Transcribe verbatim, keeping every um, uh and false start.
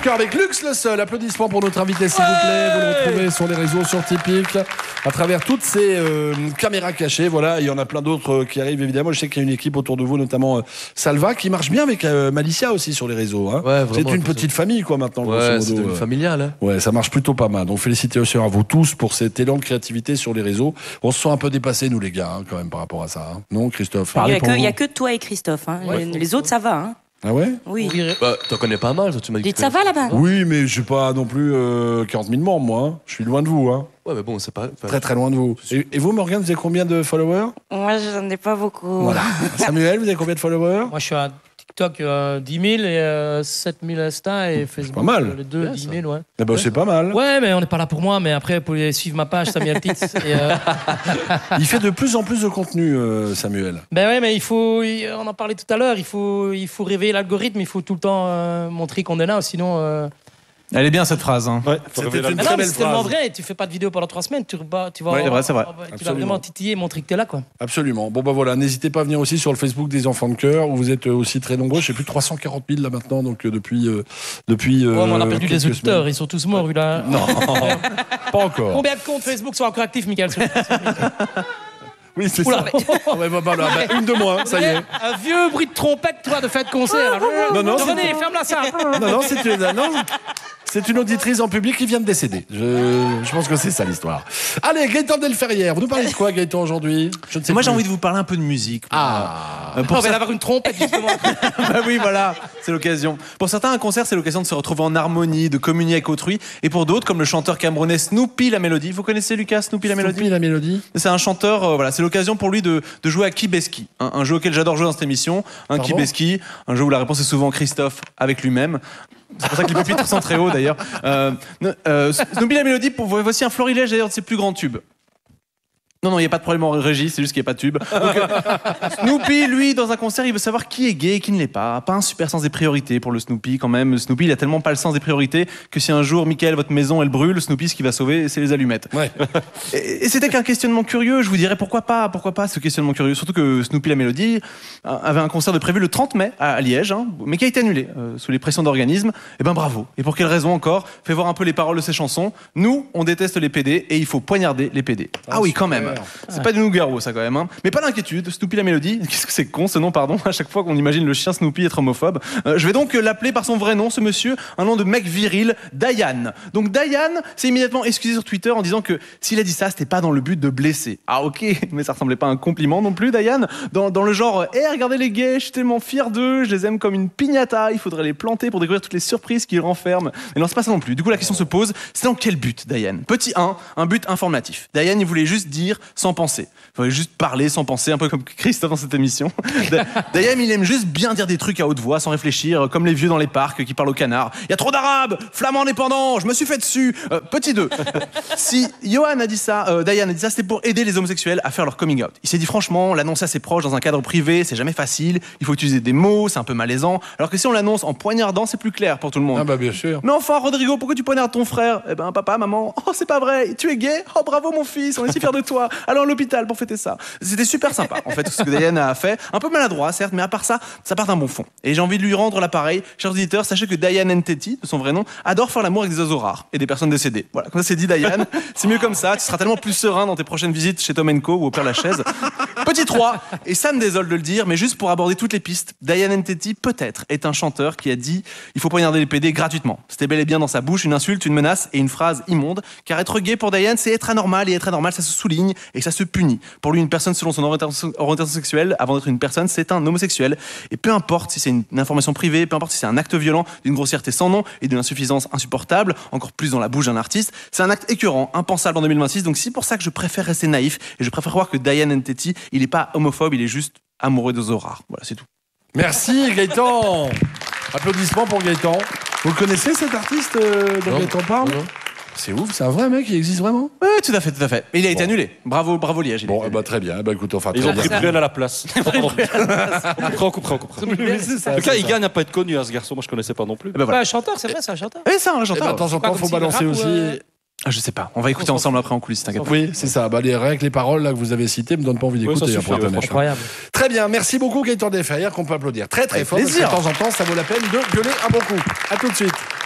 cœur avec Lux le Seul. Applaudissements pour notre invité, s'il vous plaît. Vous le retrouvez sur les réseaux, sur Tipeee, à travers toutes ces euh, caméras cachées. Voilà, il y en a plein d'autres euh, qui arrivent évidemment. Je sais qu'il y a une équipe autour de vous, notamment euh, Salva, qui marche bien avec euh, Malicia aussi sur les réseaux. Hein. Ouais, c'est une petite famille, quoi, maintenant. Ouais, c'est modo, une euh. familiale. Hein. Ouais, ça marche plutôt pas mal. Donc félicitations à vous tous pour cet élan de créativité sur les réseaux. On se sent un peu dépassés, nous les gars, hein, quand même, par rapport à ça. Hein. Non, Christophe? Il n'y a, a que toi et Christophe. Hein. Ouais. Les, les autres, ça va. Hein. Ah ouais? Oui. Bah, t'en connais pas mal, toi, tu m'as dit. Dites, ça va là-bas? Oui, mais je suis pas non plus euh, quarante mille membres, moi. Hein. Je suis loin de vous. Hein. Ouais, mais bon, c'est pas. Très très loin de vous. Et, et vous, Morgane, vous avez combien de followers? Moi, j'en ai pas beaucoup. Voilà. Samuel, vous avez combien de followers? Moi, je suis à TikTok euh, dix mille et euh, sept mille Insta et Facebook. Pas mal. Les deux, dix mille, ouais. Eh ben, ouais. C'est pas mal. Ouais, mais on n'est pas là pour moi. Mais après, pour suivre ma page, Samuel Titz. Et, euh... Il fait de plus en plus de contenu, euh, Samuel. Ben ouais, mais il faut. On en parlait tout à l'heure. Il faut, il faut réveiller l'algorithme. Il faut tout le temps euh, montrer qu'on est là. Sinon. Euh... Elle est bien cette phrase. Hein. Ouais, c'était une ah très non, belle c'est tellement phrase. vrai. Tu fais pas de vidéo pendant trois semaines. Tu, vas, tu vas. Ouais, c'est vrai, c'est vrai. Tu vas vraiment titiller, montrer que t'es là, quoi. Absolument. Bon, bah voilà, n'hésitez pas à venir aussi sur le Facebook des Enfants de Cœur, où vous êtes aussi très nombreux. Je sais plus de trois cent quarante mille là maintenant, donc euh, depuis. Euh, depuis euh, ouais, on a perdu des auditeurs, semaines. ils sont tous morts, là. Non, pas encore. Combien de comptes Facebook sont encore actifs, Michael? Oui, c'est Oula, ça. mais... ouais, bah, bah, bah, bah, une de moins, ça y est. Un vieux bruit de trompette, toi, de fête concert. Non, non, René, ferme la salle. Non, non, c'est une, non, c'est une auditrice en public qui vient de décéder. Je, je pense que c'est ça l'histoire. Allez, Gaëtan Delferrière, vous nous parlez de quoi, Gaëtan, aujourd'hui? Je ne sais Moi, plus. j'ai envie de vous parler un peu de musique. Ah, euh, pour On va ça... avoir une trompette, justement. Bah oui, voilà, c'est l'occasion. Pour certains, un concert, c'est l'occasion de se retrouver en harmonie, de communier avec autrui. Et pour d'autres, comme le chanteur camerounais Snoopy La Mélodie. Vous connaissez Lucas Snoopy La Mélodie? Snoopy La Mélodie. C'est un chanteur, euh, voilà, c'est l'occasion pour lui de, de jouer à Kibeski, un, un jeu auquel j'adore jouer dans cette émission. Un Pardon Kibeski, un jeu où la réponse est souvent Christophe avec lui-même. C'est pour ça que les pupitres sont très hauts d'ailleurs. Euh, euh, Snoopy La Mélodie, pour, voici un florilège d'ailleurs de ses plus grands tubes. Non, non, il n'y a pas de problème en régie, c'est juste qu'il n'y a pas de tube. Donc, euh, Snoopy, lui, dans un concert, il veut savoir qui est gay et qui ne l'est pas. Pas un super sens des priorités pour le Snoopy, quand même. Snoopy, il a tellement pas le sens des priorités que si un jour, Michael, votre maison, elle brûle, Snoopy, ce qu'il va sauver, c'est les allumettes. Ouais. Et, et c'était qu'un questionnement curieux, je vous dirais pourquoi pas, pourquoi pas ce questionnement curieux. Surtout que Snoopy La Mélodie avait un concert de prévu le trente mai à Liège, hein, mais qui a été annulé euh, sous les pressions d'organismes. Et ben bravo. Et pour quelle raison encore? Fait voir un peu les paroles de ses chansons. Nous, on déteste les P D et il faut poignarder les P D. Ah, ah oui, super. quand même. C'est pas du Nougaro, ça, quand même. Hein. Mais pas d'inquiétude, Snoopy La Mélodie, qu'est-ce que c'est con ce nom, pardon, à chaque fois qu'on imagine le chien Snoopy être homophobe. Euh, je vais donc l'appeler par son vrai nom, ce monsieur, un nom de mec viril, Diane. Donc Diane s'est immédiatement excusé sur Twitter en disant que s'il a dit ça, c'était pas dans le but de blesser. Ah ok, mais ça ressemblait pas à un compliment non plus, Diane. Dans, dans le genre, hé, hey, regardez les gays, je suis tellement fier d'eux, je les aime comme une piñata, il faudrait les planter pour découvrir toutes les surprises qu'ils renferment. Mais non, c'est pas ça non plus. Du coup, la question se pose, c'est dans quel but, Diane? Petit un, un but informatif. Diane, il voulait juste dire sans penser. Il fallait juste parler sans penser, un peu comme Christophe dans cette émission. Diane, il aime juste bien dire des trucs à haute voix, sans réfléchir, comme les vieux dans les parcs qui parlent au canard. Il y a trop d'arabes, flamands indépendants, je me suis fait dessus. Euh, petit deux. Si Johan a dit ça, euh, Diane a dit ça, c'était pour aider les homosexuels à faire leur coming out. Il s'est dit franchement, l'annoncer à ses proches dans un cadre privé, c'est jamais facile. Il faut utiliser des mots, c'est un peu malaisant. Alors que si on l'annonce en poignardant, c'est plus clair pour tout le monde. Ah bah bien sûr. Mais enfin, Rodrigo, pourquoi tu poignardes ton frère? Eh ben, papa, maman, oh, c'est pas vrai, tu es gay? Oh, bravo mon fils, on est si fiers de toi. Allons à l'hôpital pour fêter ça. C'était super sympa, en fait, ce que Diane a fait. Un peu maladroit, certes, mais à part ça, ça part d'un bon fond. Et j'ai envie de lui rendre l'appareil. Chers auditeurs, sachez que Diane Nteti, de son vrai nom, adore faire l'amour avec des oiseaux rares et des personnes décédées. Voilà, comme ça c'est dit, Diane. C'est mieux comme ça, tu seras tellement plus serein dans tes prochaines visites chez Tom and Co ou au Père Lachaise. Petit trois, et ça me désole de le dire, mais juste pour aborder toutes les pistes, Diane Nteti, peut-être, est un chanteur qui a dit il faut poignarder les P D gratuitement. C'était bel et bien dans sa bouche une insulte, une menace et une phrase immonde, car être gay pour Diane, c'est être anormal, et être anormal, ça se souligne et ça se punit. Pour lui, une personne selon son orientation, orientation sexuelle, avant d'être une personne, c'est un homosexuel. Et peu importe si c'est une, une information privée, peu importe si c'est un acte violent, d'une grossièreté sans nom et d'une insuffisance insupportable, encore plus dans la bouche d'un artiste, c'est un acte écœurant, impensable en deux mille vingt-six. Donc c'est pour ça que je préfère rester naïf et je préfère croire que Diane Nteti, il est pas homophobe, il est juste amoureux d'oiseaux rares. Voilà, c'est tout. Merci Gaëtan. Applaudissements pour Gaëtan. Vous le connaissez cet artiste euh, dont Non. Gaëtan parle? Non. C'est ouf, c'est un vrai mec, il existe vraiment? Oui, tout à fait, tout à fait. Mais il a été Bon. annulé. Bravo, bravo Liège. il a Bon, été eh ben, très bien. Eh ben, écoute, enfin, Ils très ont pris bien. Bruel à la place. On coupera, on coupera, on coupera. Mais c'est ça, En tout cas, c'est il ça. gagne à pas être connu, hein, ce garçon. Moi, je connaissais pas non plus. Eh ben, voilà. Bah, un chanteur, c'est vrai, c'est un chanteur. Oui, c'est un Eh chanteur. ben, de temps en pas temps, comme faut s'il balancer rappe ou, aussi. euh, Ah, je sais pas. On va écouter s'en ensemble fout. après en coulisses, t'inquiète pas. Oui, c'est ça. Bah, les, rien que les paroles là, que vous avez citées me donnent pas envie d'écouter. ça hein, suffit, pour être ouais, honnête. Incroyable. Très bien, merci beaucoup Gaëtan Desferrières qu'on peut applaudir très très Avec fort. parce que plaisir. De temps en temps, ça vaut la peine de gueuler un bon coup. À tout de suite.